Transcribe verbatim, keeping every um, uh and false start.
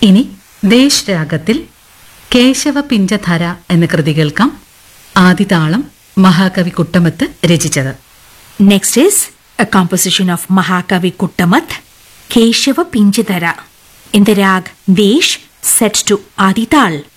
ഇനി ദേശ് രാഗത്തിൽ കേശവ പിഞ്ചധര എന്ന കൃതി കേൾക്കാം. ആദിതാളം മഹാകവി കുട്ടമത്ത് രചിച്ചത്. Next is a composition of Mahakavi Kuttamath, Keshava Pinchadara, in the rag Desh set to Adital.